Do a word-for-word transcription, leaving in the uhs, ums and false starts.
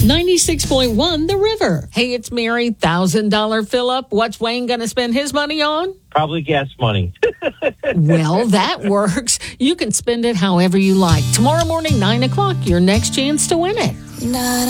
ninety-six point one The River. Hey, it's Mary. one thousand dollars fill-up. What's Wayne going to spend his money on? Probably gas money. Well, that works. You can spend it however you like. Tomorrow morning, nine o'clock, your next chance to win it.